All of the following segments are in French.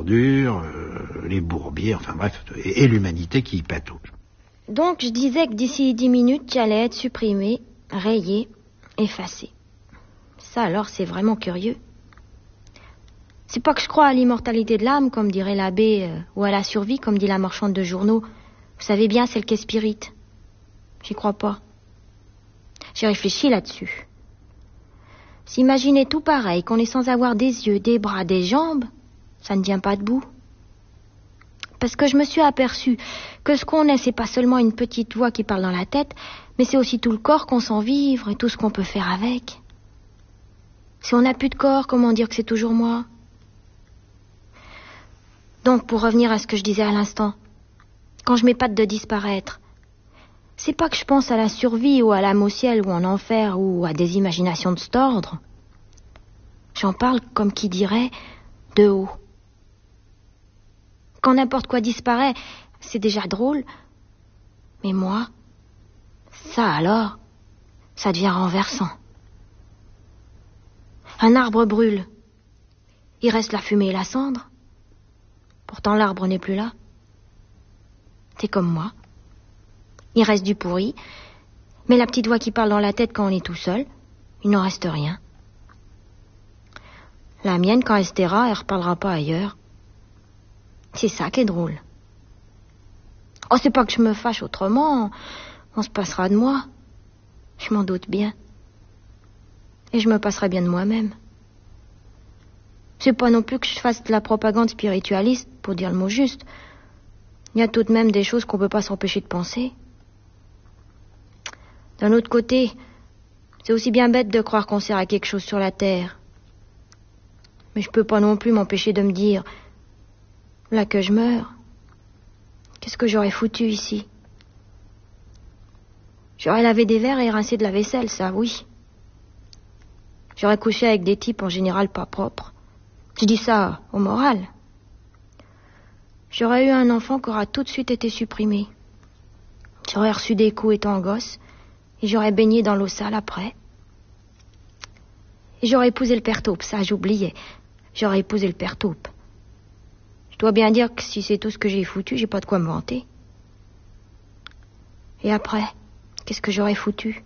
ordures, les bourbiers, enfin bref, et l'humanité qui y patauge. Donc je disais que d'ici 10 minutes, tu allais être supprimé, rayé, effacé. Ça alors, c'est vraiment curieux. C'est pas que je crois à l'immortalité de l'âme, comme dirait l'abbé, ou à la survie, comme dit la marchande de journaux. Vous savez bien, celle qui est spirite. J'y crois pas. J'ai réfléchi là-dessus. S'imaginer tout pareil, qu'on est sans avoir des yeux, des bras, des jambes, ça ne tient pas debout. Parce que je me suis aperçue que ce qu'on est, c'est pas seulement une petite voix qui parle dans la tête, mais c'est aussi tout le corps qu'on sent vivre et tout ce qu'on peut faire avec. Si on n'a plus de corps, comment dire que c'est toujours moi? Donc, pour revenir à ce que je disais à l'instant, quand je m'épate de disparaître, c'est pas que je pense à la survie ou à l'âme au ciel ou en enfer ou à des imaginations de cet ordre. J'en parle comme qui dirait de haut. Quand n'importe quoi disparaît, c'est déjà drôle. Mais moi, ça alors, ça devient renversant. Un arbre brûle. Il reste la fumée et la cendre. Pourtant l'arbre n'est plus là. C'est comme moi. Il reste du pourri, mais la petite voix qui parle dans la tête quand on est tout seul, il n'en reste rien. La mienne, quand elle se taira, elle reparlera pas ailleurs. C'est ça qui est drôle. Oh, c'est pas que je me fâche autrement. On se passera de moi. Je m'en doute bien. Et je me passerai bien de moi-même. C'est pas non plus que je fasse de la propagande spiritualiste, pour dire le mot juste. Il y a tout de même des choses qu'on peut pas s'empêcher de penser. D'un autre côté, c'est aussi bien bête de croire qu'on sert à quelque chose sur la terre. Mais je peux pas non plus m'empêcher de me dire, là que je meurs, qu'est-ce que j'aurais foutu ici? J'aurais lavé des verres et rincé de la vaisselle, ça, oui. J'aurais couché avec des types en général pas propres. Je dis ça au moral. J'aurais eu un enfant qui aura tout de suite été supprimé. J'aurais reçu des coups étant gosse, et j'aurais baigné dans l'eau sale après. Et j'aurais épousé le père Taupe, ça j'oubliais. J'aurais épousé le père Taupe. Je dois bien dire que si c'est tout ce que j'ai foutu, j'ai pas de quoi me vanter. Et après, qu'est-ce que j'aurais foutu?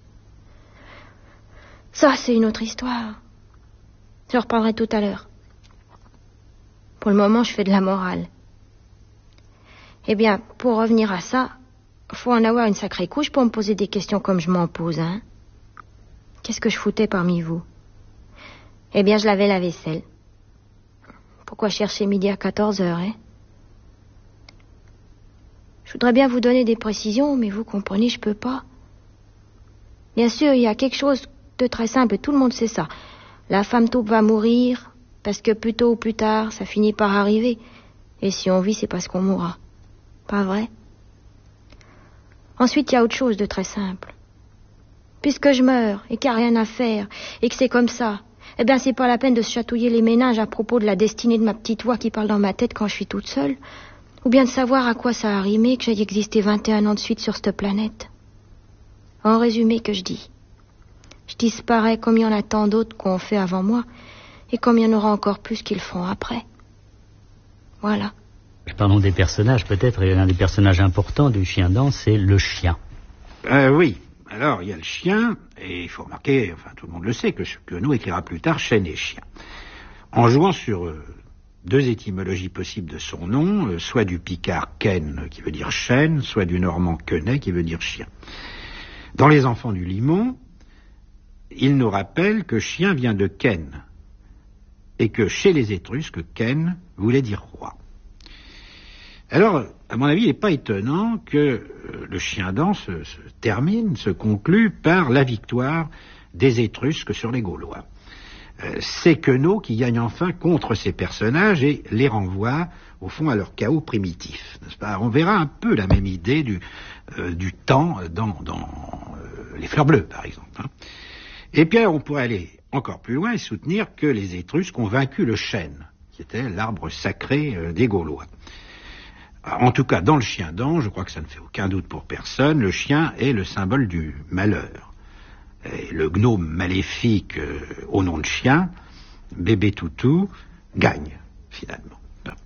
Ça, c'est une autre histoire. Je reparlerai tout à l'heure. Pour le moment, je fais de la morale. Eh bien, pour revenir à ça, faut en avoir une sacrée couche pour me poser des questions comme je m'en pose, hein. Qu'est-ce que je foutais parmi vous? Eh bien, je lavais la vaisselle. Pourquoi chercher midi à 14h, hein? Je voudrais bien vous donner des précisions, mais vous comprenez, je peux pas. Bien sûr, il y a quelque chose de très simple, tout le monde sait ça. La femme taupe va mourir, parce que plus tôt ou plus tard, ça finit par arriver. Et si on vit, c'est parce qu'on mourra. Pas vrai? Ensuite, il y a autre chose de très simple. Puisque je meurs, et qu'il n'y a rien à faire, et que c'est comme ça, eh bien, c'est pas la peine de se chatouiller les méninges à propos de la destinée de ma petite voix qui parle dans ma tête quand je suis toute seule, ou bien de savoir à quoi ça a rimé que j'aille exister 21 ans de suite sur cette planète. En résumé, que je dis. Je disparais comme il y en a tant d'autres qu'on fait avant moi, et comme il y en aura encore plus qui le feront après. Voilà. Parlons des personnages, peut-être, et l'un des personnages importants du Chien-Dent, c'est le chien. Oui. Alors, il y a le chien, et il faut remarquer, enfin tout le monde le sait, que nous écrira plus tard chêne et chien. En jouant sur deux étymologies possibles de son nom, soit du picard ken, qui veut dire chêne, soit du normand quenet, qui veut dire chien. Dans Les Enfants du Limon, il nous rappelle que chien vient de ken, et que chez les Étrusques, ken voulait dire roi. Alors, à mon avis, il n'est pas étonnant que le Chien-Dent se conclue par la victoire des Étrusques sur les Gaulois. C'est Queneau qui gagne enfin contre ces personnages et les renvoie, au fond, à leur chaos primitif. N'est-ce pas? On verra un peu la même idée du temps dans Les Fleurs Bleues, par exemple. Hein. Et puis, on pourrait aller encore plus loin et soutenir que les Étrusques ont vaincu le chêne, qui était l'arbre sacré des Gaulois. En tout cas, dans le Chien-Dent, je crois que ça ne fait aucun doute pour personne, le chien est le symbole du malheur. Et le gnome maléfique au nom de chien, bébé toutou, gagne, finalement.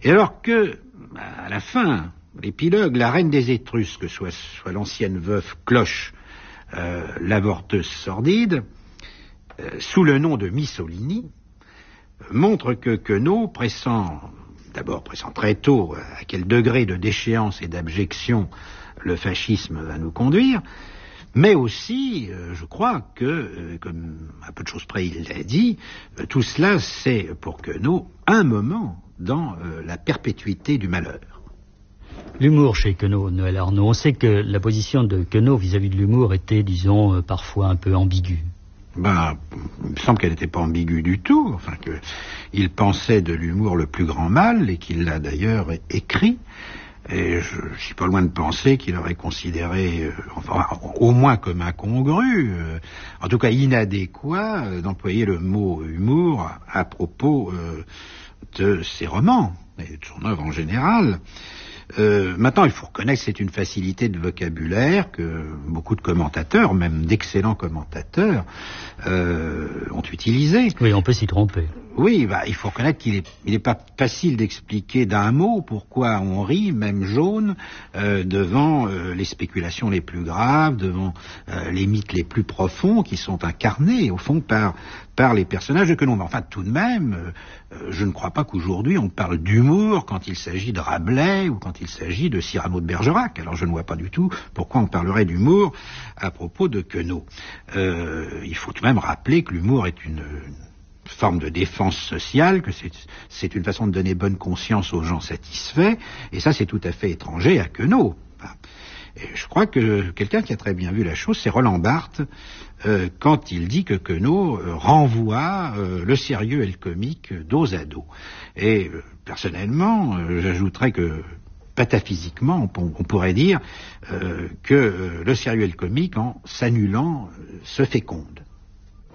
Et alors que, à la fin, l'épilogue, la reine des Étrusques, soit l'ancienne veuve Cloche, l'avorteuse sordide, sous le nom de Missolini, montre que Queneau, pressant très tôt à quel degré de déchéance et d'abjection le fascisme va nous conduire, mais aussi, je crois que, comme à peu de choses près il l'a dit, tout cela c'est pour Queneau un moment dans la perpétuité du malheur. L'humour chez Queneau, Noël Arnaud, on sait que la position de Queneau vis-à-vis de l'humour était, disons, parfois un peu ambiguë. Il me semble qu'elle n'était pas ambiguë du tout, enfin qu'il pensait de l'humour le plus grand mal, et qu'il l'a d'ailleurs écrit, et je suis pas loin de penser qu'il aurait considéré, au moins comme incongru, en tout cas inadéquat, d'employer le mot humour à propos de ses romans, et de son œuvre en général. Maintenant, il faut reconnaître que c'est une facilité de vocabulaire que beaucoup de commentateurs, même d'excellents commentateurs, ont utilisé. Oui, on peut s'y tromper. Oui, il faut reconnaître qu'il n'est pas facile d'expliquer d'un mot pourquoi on rit, même jaune, devant les spéculations les plus graves, devant les mythes les plus profonds qui sont incarnés, au fond, par les personnages de Queneau. Mais enfin, tout de même, je ne crois pas qu'aujourd'hui on parle d'humour quand il s'agit de Rabelais ou quand il s'agit de Cyrano de Bergerac. Alors je ne vois pas du tout pourquoi on parlerait d'humour à propos de Queneau. Il faut tout de même rappeler que l'humour est une forme de défense sociale, que c'est une façon de donner bonne conscience aux gens satisfaits, et ça c'est tout à fait étranger à Queneau. Et je crois que quelqu'un qui a très bien vu la chose, c'est Roland Barthes, quand il dit que Queneau renvoie le sérieux et le comique dos à dos. Et personnellement, j'ajouterais que pataphysiquement, on pourrait dire que le sérieux et le comique, en s'annulant, se fécondent.